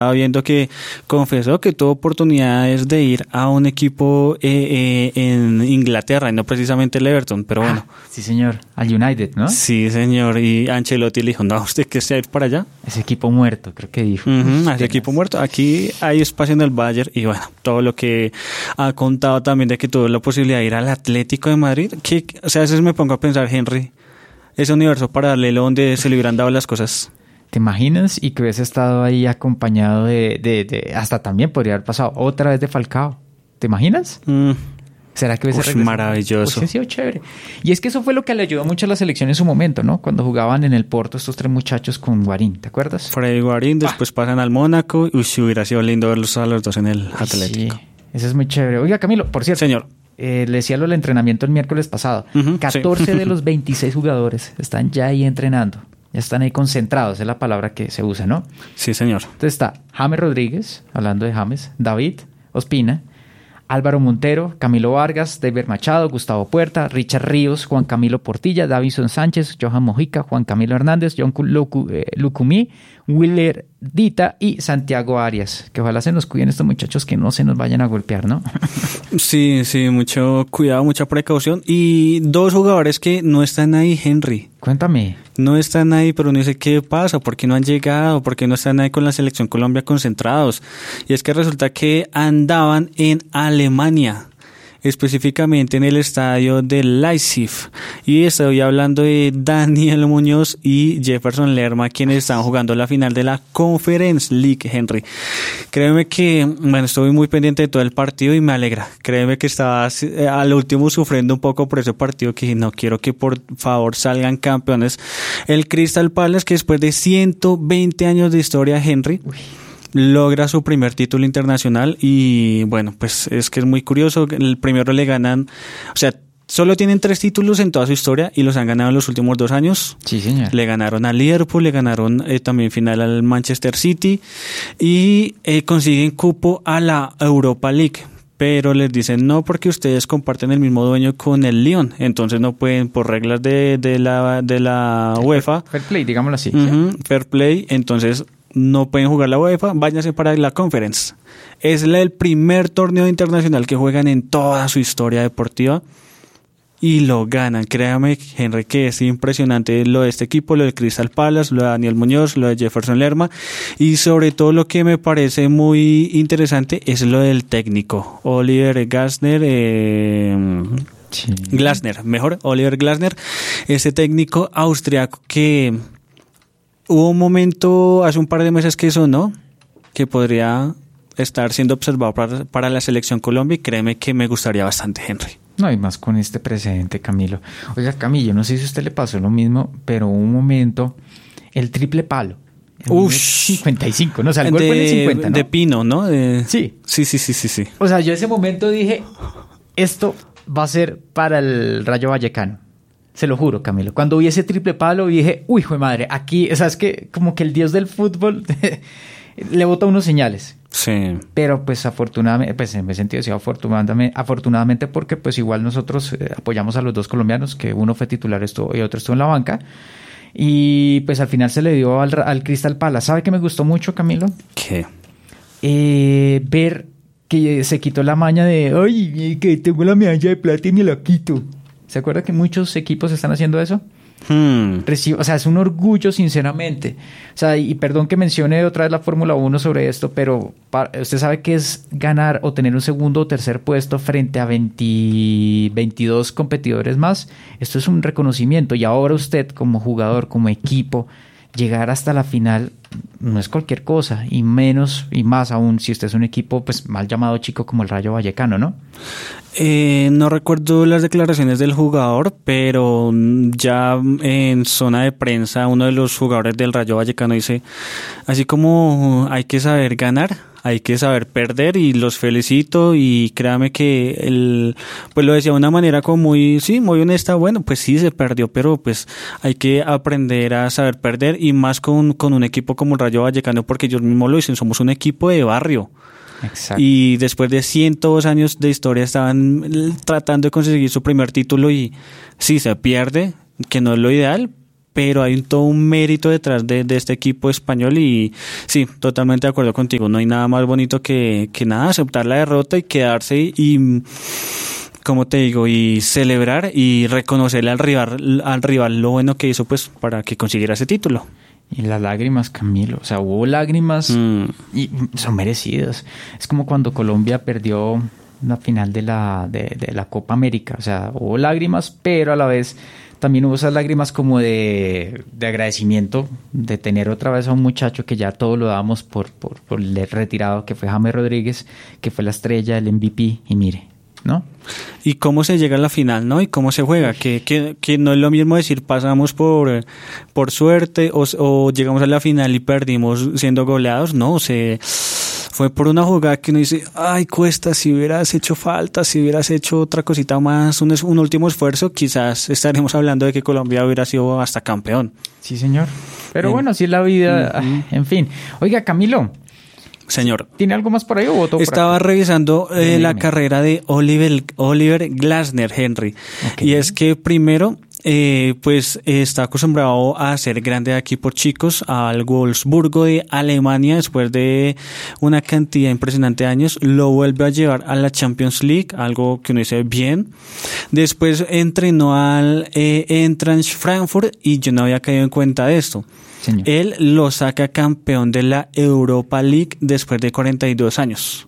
Estaba viendo que confesó que tuvo oportunidades de ir a un equipo en Inglaterra y no precisamente el Everton, pero bueno. Sí, señor, al United, ¿no? Sí, señor, y Ancelotti le dijo, no, ¿usted qué se va a ir para allá? Ese equipo muerto, creo que dijo. Ese equipo muerto. Aquí hay espacio en el Bayern y bueno, todo lo que ha contado también de que tuvo la posibilidad de ir al Atlético de Madrid, que, o sea, a veces me pongo a pensar, Henry, ese universo paralelo donde se le hubieran dado las cosas. ¿Te imaginas? Y que hubiese estado ahí acompañado de hasta también podría haber pasado otra vez de Falcao. ¿Te imaginas? ¿Será que hubiese regresado? Maravilloso. Hubiese sido chévere. Y es que eso fue lo que le ayudó mucho a la selección en su momento, ¿no? Cuando jugaban en el Porto estos tres muchachos con Guarín, ¿te acuerdas? Freddy Guarín, después pasan al Mónaco. Uy, si hubiera sido lindo verlos a los dos en el Atlético. Sí, eso es muy chévere. Oiga, Camilo, por cierto. Señor. Le decía lo del entrenamiento el miércoles pasado. 14 de los 26 jugadores están ya ahí entrenando. Ya están ahí concentrados, es la palabra que se usa, ¿no? Sí, señor. Entonces está James Rodríguez, hablando de James, David Ospina, Álvaro Montero, Camilo Vargas, David Machado, Gustavo Puerta, Richard Ríos, Juan Camilo Portilla, Davison Sánchez, Johan Mojica, Juan Camilo Hernández, John Lucumí, Willer Dita y Santiago Arias. Que ojalá se nos cuiden estos muchachos, que no se nos vayan a golpear, ¿no? Sí, mucho cuidado, mucha precaución. Y dos jugadores que no están ahí, Henry. Cuéntame. No están ahí, pero uno dice, ¿qué pasa? ¿Por qué no han llegado? ¿Por qué no están ahí con la Selección Colombia concentrados? Y es que resulta que andaban en Alemania, específicamente en el estadio de Leipzig. Y estoy hablando de Daniel Muñoz y Jefferson Lerma, quienes están jugando la final de la Conference League, Henry. Créeme que, bueno, estoy muy pendiente de todo el partido y me alegra. Créeme que estaba al último sufriendo un poco por ese partido, que no quiero que por favor salgan campeones. El Crystal Palace, que después de 120 años de historia, Henry, logra su primer título internacional y bueno, pues es que es muy curioso. El primero le ganan, o sea, solo tienen 3 títulos en toda su historia y los han ganado en los últimos 2 años. Sí, señor. Le ganaron a Liverpool, le ganaron también final al Manchester City y consiguen cupo a la Europa League. Pero les dicen no, porque ustedes comparten el mismo dueño con el Lyon, entonces no pueden, por reglas de la UEFA. Fair play, digámoslo así. Fair play, entonces no pueden jugar la UEFA, váyanse para la Conference. Es el primer torneo internacional que juegan en toda su historia deportiva y lo ganan. Créame, Henry, que es impresionante lo de este equipo, lo del Crystal Palace, lo de Daniel Muñoz, lo de Jefferson Lerma y sobre todo lo que me parece muy interesante es lo del técnico, Oliver Glasner, Oliver Glasner, ese técnico austriaco que hubo un momento hace un par de meses que sonó que podría estar siendo observado para la Selección Colombia y créeme que me gustaría bastante, Henry. No, y más con este precedente, Camilo. Oiga, Camilo, no sé si a usted le pasó lo mismo, pero un momento, el triple palo. 55, ¿no? O sea, el gol fue en el 50, ¿no? De Pino, ¿no? Sí. Sí. O sea, yo en ese momento dije, esto va a ser para el Rayo Vallecano. Se lo juro, Camilo. Cuando vi ese triple palo dije, uy, jue madre, aquí, o sea, es que como que el dios del fútbol le bota unos señales. Sí. Pero pues afortunadamente, pues en ese sentido decía afortunadamente porque pues igual nosotros apoyamos a los dos colombianos, que uno fue titular y otro estuvo en la banca. Y pues al final se le dio al Crystal Palace. ¿Sabe qué me gustó mucho, Camilo? ¿Qué? Ver que se quitó la maña de, ay, que tengo la medalla de plata y me la quito. ¿Se acuerda que muchos equipos están haciendo eso? O sea, es un orgullo, sinceramente. O sea, y perdón que mencione otra vez la Fórmula 1 sobre esto, pero usted sabe que es ganar o tener un segundo o tercer puesto frente a 22 competidores más. Esto es un reconocimiento. Y ahora usted, como jugador, como equipo, llegar hasta la final no es cualquier cosa, y menos y más aún si usted es un equipo pues mal llamado chico como el Rayo Vallecano, ¿no? No recuerdo las declaraciones del jugador, pero ya en zona de prensa uno de los jugadores del Rayo Vallecano dice, así como hay que saber ganar, hay que saber perder, y los felicito, y créame que pues lo decía de una manera como muy honesta. Bueno, pues sí se perdió, pero pues hay que aprender a saber perder, y más con un equipo como el Rayo Vallecano, porque ellos mismos lo dicen, somos un equipo de barrio. Exacto. Y después de 102 años de historia estaban tratando de conseguir su primer título y sí se pierde, que no es lo ideal, pero hay todo un mérito detrás de este equipo español y sí, totalmente de acuerdo contigo. No hay nada más bonito que nada, aceptar la derrota y quedarse y como te digo, y celebrar y reconocerle al rival lo bueno que hizo pues para que consiguiera ese título. Y las lágrimas, Camilo, o sea, hubo lágrimas y son merecidas. Es como cuando Colombia perdió la final de la Copa América, o sea, hubo lágrimas, pero a la vez también hubo esas lágrimas como de agradecimiento de tener otra vez a un muchacho que ya todo lo dábamos por el retirado, que fue James Rodríguez, que fue la estrella, el MVP, y mire, ¿no? Y cómo se llega a la final, ¿no? Y cómo se juega, que no es lo mismo decir pasamos por suerte o llegamos a la final y perdimos siendo goleados, no, fue por una jugada que uno dice, ay, Cuesta, si hubieras hecho falta, si hubieras hecho otra cosita más, un último esfuerzo, quizás estaremos hablando de que Colombia hubiera sido hasta campeón. Sí, señor. Pero bueno, así es la vida, en fin. Oiga, Camilo. Señor. ¿Tiene algo más por ahí o votó por Estaba acá? revisando la carrera de Oliver Glasner, Henry. Okay. Y es que primero, pues está acostumbrado a ser grande de equipos chicos, al Wolfsburgo de Alemania, después de una cantidad impresionante de años, lo vuelve a llevar a la Champions League, algo que uno dice bien. Después entrenó al Eintracht Frankfurt y yo no había caído en cuenta de esto. Señor. Él lo saca campeón de la Europa League después de 42 años.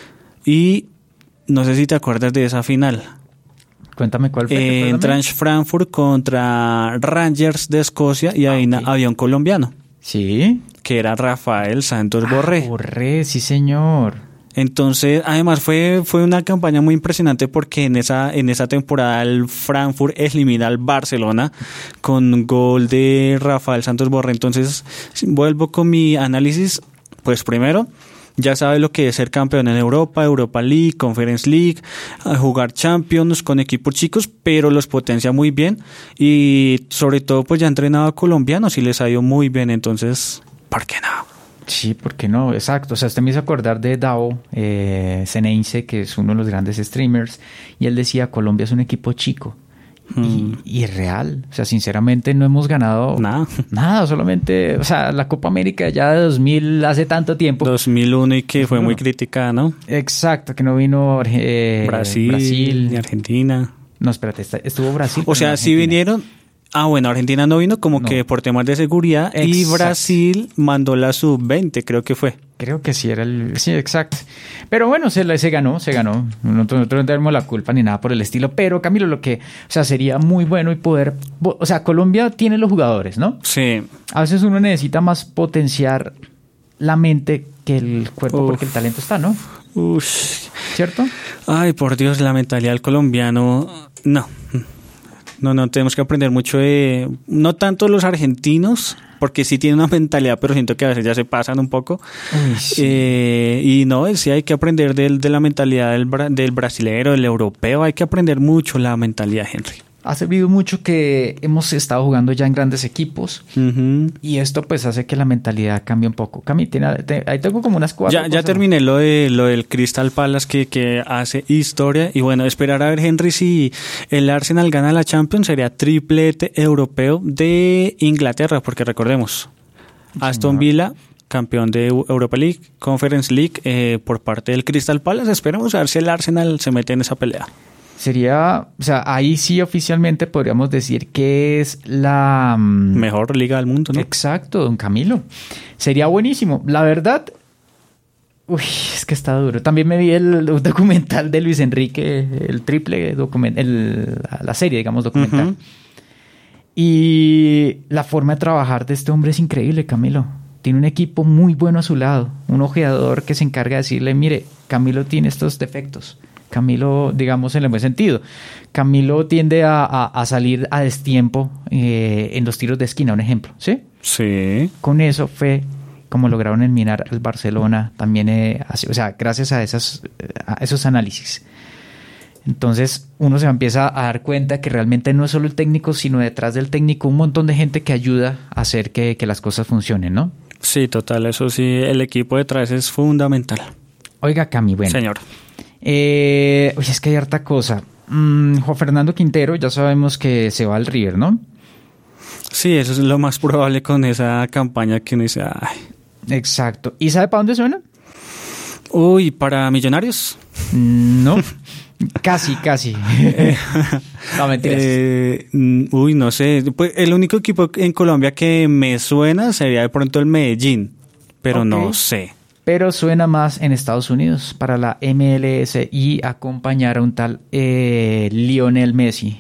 Y no sé si te acuerdas de esa final. Cuéntame cuál fue. Eintracht Frankfurt contra Rangers de Escocia y ahí había un colombiano. Sí. Que era Rafael Santos Borré. Borré, sí señor. Entonces, además fue una campaña muy impresionante porque en esa temporada el Frankfurt elimina al Barcelona con un gol de Rafael Santos Borré. Entonces, vuelvo con mi análisis. Pues primero, ya sabe lo que es ser campeón en Europa, Europa League, Conference League, jugar Champions con equipos chicos, pero los potencia muy bien y sobre todo pues ya ha entrenado a colombianos y les ha ido muy bien. Entonces, ¿por qué no? Sí, ¿por qué no? Exacto. O sea, usted me hizo acordar de Dao Ceneice, que es uno de los grandes streamers, y él decía, Colombia es un equipo chico. Y es real. O sea, sinceramente no hemos ganado nada, solamente, o sea, la Copa América ya de 2000, hace tanto tiempo. 2001 y que fue muy criticada, ¿no? Exacto, que no vino Brasil y Argentina. No, espérate, estuvo Brasil. O sea, sí vinieron. Bueno, Argentina no vino que por temas de seguridad. Exacto. Y Brasil mandó la sub-20, creo que fue. Creo que sí, sí, exacto. Pero bueno, se ganó. Nosotros no tenemos la culpa ni nada por el estilo. Pero Camilo, o sea, sería muy bueno y poder, o sea, Colombia tiene los jugadores, ¿no? Sí. A veces uno necesita más potenciar la mente que el cuerpo porque el talento está, ¿no? ¿Cierto? Ay, por Dios, la mentalidad del colombiano, no, tenemos que aprender mucho no tanto los argentinos, porque sí tienen una mentalidad, pero siento que a veces ya se pasan un poco. Sí. Y no, sí hay que aprender de la mentalidad del brasilero, del europeo, hay que aprender mucho la mentalidad, Henry. Ha servido mucho que hemos estado jugando ya en grandes equipos y esto pues hace que la mentalidad cambie un poco. Cami, ahí tengo como unas 4 Ya terminé lo del Crystal Palace que hace historia y bueno, esperar a ver, Henry, si el Arsenal gana la Champions, sería triplete europeo de Inglaterra, porque recordemos, Aston Villa, campeón de Europa League, Conference League por parte del Crystal Palace. Esperemos a ver si el Arsenal se mete en esa pelea. Sería, o sea, ahí sí oficialmente podríamos decir que es la mejor liga del mundo, ¿no? Exacto, don Camilo. Sería buenísimo. La verdad, es que está duro. También me vi el documental de Luis Enrique, el triple documental, la serie, digamos, documental. Y la forma de trabajar de este hombre es increíble, Camilo. Tiene un equipo muy bueno a su lado, un ojeador que se encarga de decirle, mire, Camilo tiene estos defectos. Camilo, digamos en el buen sentido, Camilo tiende a salir a destiempo en los tiros de esquina, un ejemplo, ¿sí? Sí. Con eso fue como lograron eliminar al Barcelona también, o sea, gracias a esos análisis. Entonces uno se empieza a dar cuenta que realmente no es solo el técnico, sino detrás del técnico un montón de gente que ayuda a hacer que las cosas funcionen, ¿no? Sí, total, eso sí, el equipo detrás es fundamental. Oiga, Cami, bueno. Señor. Es que hay harta cosa. Juan Fernando Quintero, ya sabemos que se va al River, ¿no? Sí, eso es lo más probable con esa campaña que uno dice, ay. Exacto. ¿Y sabe para dónde suena? Uy, ¿para Millonarios? No. Casi. No, mentiras. Uy, no sé. Pues el único equipo en Colombia que me suena sería de pronto el Medellín, pero no sé. Pero suena más en Estados Unidos para la MLS y acompañar a un tal Lionel Messi.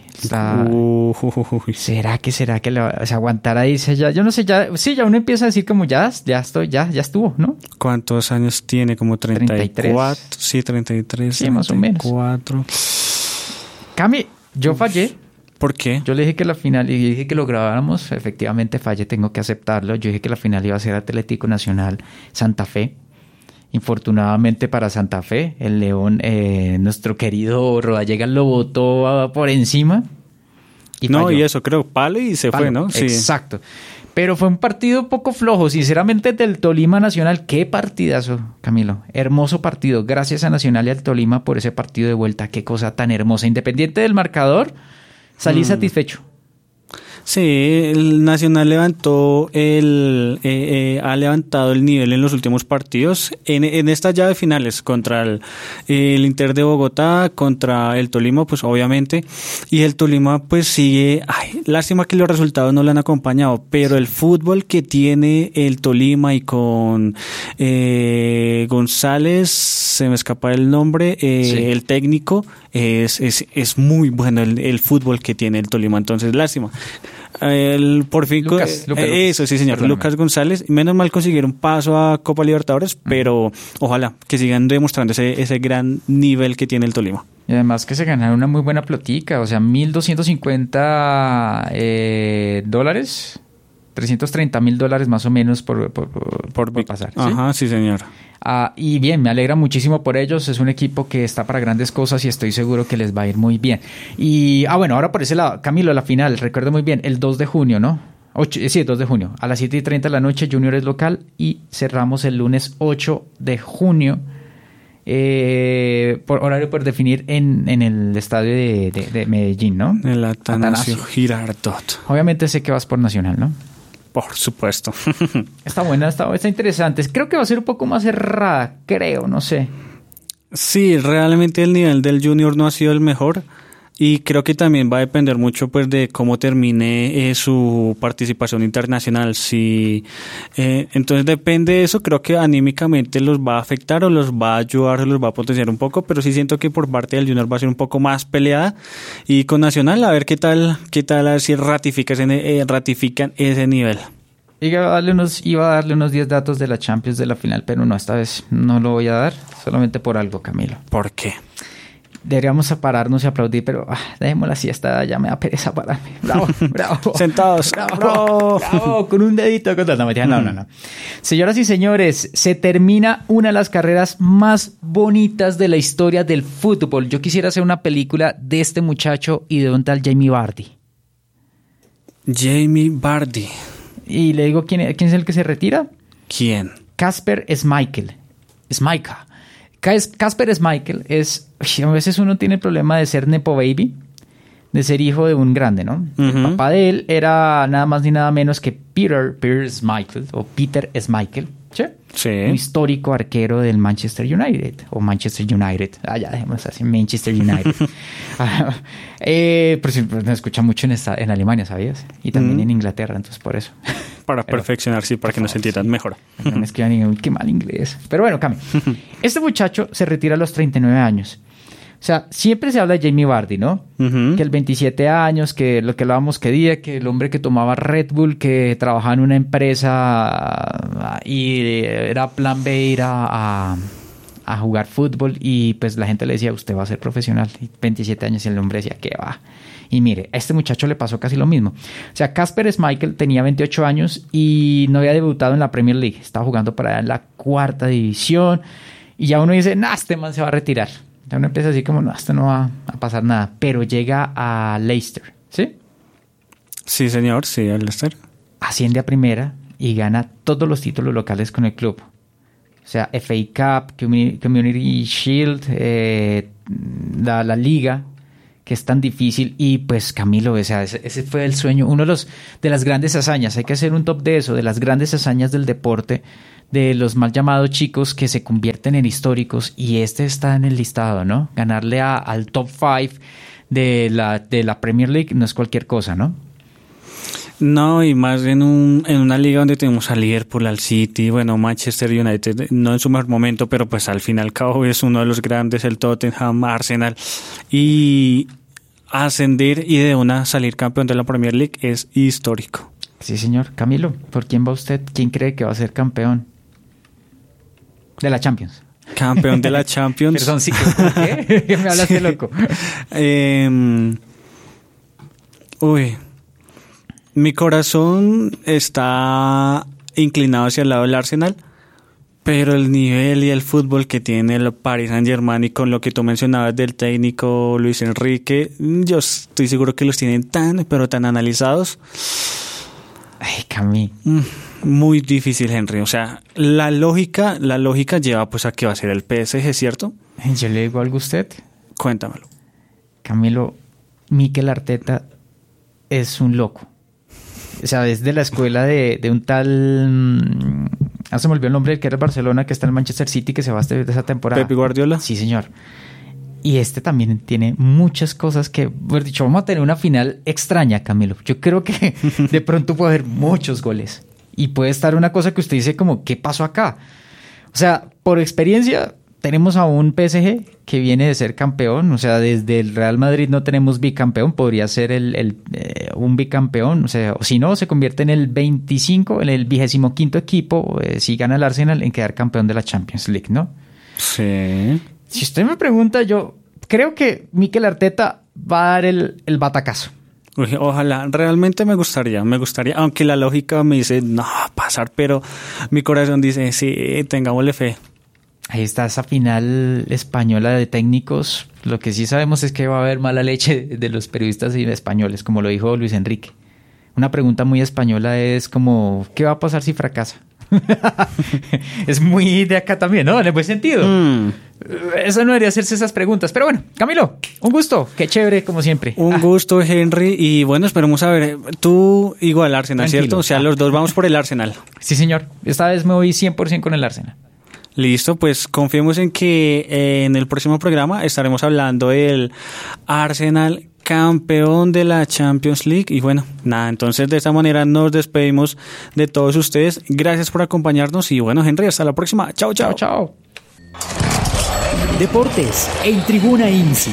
¿Será que se aguantará ahí? Yo no sé, ya uno empieza a decir como ya estuvo, ¿no? ¿Cuántos años tiene? Como 34. Sí, 33. Sí, más o menos. 4. Cami, yo fallé. ¿Por qué? Yo le dije que la final, y dije que lo grabáramos, efectivamente fallé, tengo que aceptarlo. Yo dije que la final iba a ser Atlético Nacional Santa Fe. Infortunadamente para Santa Fe, el León, nuestro querido Rodallega lo botó por encima. Y no, falló. Y eso creo, palo y se fue, ¿no? Sí. Exacto. Pero fue un partido poco flojo, sinceramente, del Tolima Nacional. Qué partidazo, Camilo. Hermoso partido. Gracias a Nacional y al Tolima por ese partido de vuelta. Qué cosa tan hermosa. Independiente del marcador, salí satisfecho. Sí, el Nacional ha levantado el nivel en los últimos partidos, en estas llaves finales contra el Inter de Bogotá, contra el Tolima, pues obviamente, y el Tolima pues sigue, lástima que los resultados no le han acompañado, pero el fútbol que tiene el Tolima y con González, se me escapa el nombre, el técnico, es muy bueno el fútbol que tiene el Tolima, entonces lástima. Por fin, Lucas. Eso sí, señor. Perdóname. Lucas González, menos mal consiguieron paso a Copa Libertadores, pero ojalá que sigan demostrando ese gran nivel que tiene el Tolima. Y además que se ganaron una muy buena plotica, o sea, $1,250, $330,000 más o menos por pasar. ¿Sí? Ajá, sí, señor. Y bien, me alegra muchísimo por ellos. Es un equipo que está para grandes cosas y estoy seguro que les va a ir muy bien. Y, bueno, ahora por ese lado, Camilo, la final, recuerdo muy bien, el 2 de junio, ¿no? El 2 de junio, a las 7:30 de la noche, Junior es local y cerramos el lunes 8 de junio, por horario por definir en el estadio de Medellín, ¿no? El Atanasio Girardot. Obviamente sé que vas por Nacional, ¿no? Por supuesto. Está buena, está interesante. Creo que va a ser un poco más cerrada, no sé. Sí, realmente el nivel del Junior no ha sido el mejor y creo que también va a depender mucho pues de cómo termine su participación internacional. Si entonces depende de eso, creo que anímicamente los va a afectar o los va a ayudar, los va a potenciar un poco, pero sí siento que por parte del Junior va a ser un poco más peleada y con Nacional a ver qué tal a ver si ratifican ese nivel. Iba a darle unos 10 datos de la Champions de la final, pero no, esta vez no lo voy a dar, solamente por algo, Camilo. ¿Por qué? Deberíamos pararnos y aplaudir, pero dejemos la siesta, ya me da pereza pararme. Bravo. Sentados. Bravo, con un dedito. No. Señoras y señores, se termina una de las carreras más bonitas de la historia del fútbol. Yo quisiera hacer una película de este muchacho y de un tal Jamie Vardy. Jamie Vardy. Y le digo, ¿quién es el que se retira? ¿Quién? Casper Schmeichel. Casper Schmeichel a veces uno tiene el problema de ser nepo baby, de ser hijo de un grande, ¿no? Uh-huh. El papá de él era nada más ni nada menos que Peter Schmeichel, o Peter Schmeichel, ¿sí? Sí. Un histórico arquero del Manchester United, o Manchester United. Ya dejemos así, Manchester United. Por si me escucha mucho en Alemania, ¿sabías? Y también en Inglaterra, entonces por eso. Para perfeccionar, sí, para que nos entiendan mejor. No me escriban y digan, qué mal inglés. Pero bueno, Cami. Este muchacho se retira a los 39 años. O sea, siempre se habla de Jamie Vardy, ¿no? Uh-huh. Que el 27 años, que lo que hablábamos que el hombre que tomaba Red Bull, que trabajaba en una empresa y era plan B ir a jugar fútbol y pues la gente le decía, usted va a ser profesional. Y 27 años y el hombre decía, ¿qué va? Y mire, a este muchacho le pasó casi lo mismo. O sea, Casper Schmeichel tenía 28 años y no había debutado en la Premier League. Estaba jugando para allá en la 4ª división y ya uno dice, este man se va a retirar. Ya uno empieza así como, esto no va a pasar nada. Pero llega a Leicester, ¿sí? Sí, señor, sí, a Leicester. Asciende a primera y gana todos los títulos locales con el club. O sea, FA Cup, Community Shield, la Liga, que es tan difícil. Y pues Camilo, o sea, ese fue el sueño, uno de las grandes hazañas. Hay que hacer un top de eso, de las grandes hazañas del deporte, de los mal llamados chicos que se convierten en históricos, y este está en el listado, ¿no? Ganarle al top 5 de la Premier League no es cualquier cosa, ¿no? No, y más en una liga donde tenemos al Liverpool, al City, bueno, Manchester United, no en su mejor momento, pero pues al fin y al cabo es uno de los grandes, el Tottenham, Arsenal, y ascender y de una salir campeón de la Premier League es histórico. Sí, señor. Camilo, ¿por quién va usted? ¿Quién cree que va a ser campeón de la Champions? Campeón de la Champions. Perdón, sí, ¿qué? ¿Qué me hablaste, loco? Mi corazón está inclinado hacia el lado del Arsenal, pero el nivel y el fútbol que tiene el Paris Saint-Germain, y con lo que tú mencionabas del técnico Luis Enrique, yo estoy seguro que los tienen tan analizados. Ay, Cami. Muy difícil, Henry. O sea, la lógica lleva pues a que va a ser el PSG, ¿cierto? Yo le digo algo a usted. Cuéntamelo. Camilo, Mikel Arteta es un loco. O sea, es de la escuela de un tal... se me olvidó el nombre del que era Barcelona, que está en Manchester City, que se va de esa temporada. ¿Pep Guardiola? Sí, señor. Y este también tiene muchas cosas que... Por dicho, vamos a tener una final extraña, Camilo. Yo creo que de pronto puede haber muchos goles. Y puede estar una cosa que usted dice como, ¿qué pasó acá? O sea, por experiencia, tenemos a un PSG que viene de ser campeón. O sea, desde el Real Madrid no tenemos bicampeón. Podría ser un bicampeón. O sea, si no, se convierte en el 25º equipo, si gana el Arsenal, en quedar campeón de la Champions League, ¿no? Sí. Si usted me pregunta, yo creo que Mikel Arteta va a dar el batacazo. Ojalá, realmente me gustaría, aunque la lógica me dice no va a pasar, pero mi corazón dice sí, tengámosle fe. Ahí está esa final española de técnicos. Lo que sí sabemos es que va a haber mala leche de los periodistas españoles, como lo dijo Luis Enrique. Una pregunta muy española es como, ¿qué va a pasar si fracasa? Es muy de acá también, ¿no? En el buen sentido. Eso no debería hacerse esas preguntas. Pero bueno, Camilo, un gusto. Qué chévere, como siempre. Un gusto, Henry. Y bueno, esperemos a ver. Tú igual Arsenal, tranquilo, ¿cierto? O sea, los dos vamos por el Arsenal. Sí, señor. Esta vez me voy 100% con el Arsenal. Listo, pues confiemos en que en el próximo programa estaremos hablando del Arsenal campeón de la Champions League. Y bueno, nada, entonces de esta manera nos despedimos de todos ustedes. Gracias por acompañarnos y bueno, Henry, hasta la próxima. Chao, chao. Chao, chao. Deportes en Tribuna INSI.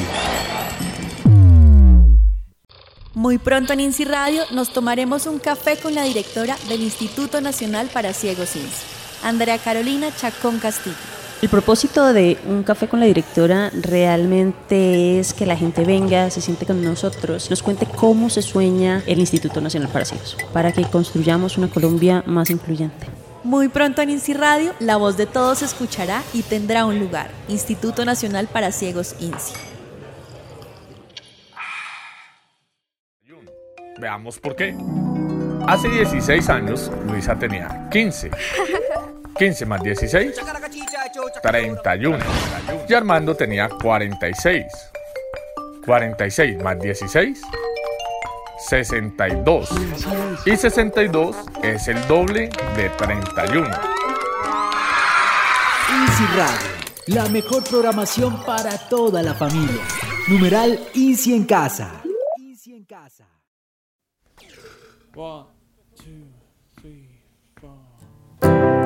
Muy pronto en INSI Radio nos tomaremos un café con la directora del Instituto Nacional para Ciegos INSI, Andrea Carolina Chacón Castillo. El propósito de un café con la directora realmente es que la gente venga, se siente con nosotros, nos cuente cómo se sueña el Instituto Nacional para Ciegos, para que construyamos una Colombia más incluyente. Muy pronto en INSI Radio, la voz de todos se escuchará y tendrá un lugar. Instituto Nacional para Ciegos INSI. Veamos por qué. Hace 16 años, Luisa tenía 15. 15 más 16, 31. Y Armando tenía 46. 46 más 16, 62. Y 62 es el doble de 31. INSI Radio, la mejor programación para toda la familia. Numeral INSI en casa. INSI en casa. 1, 2, 3, 4.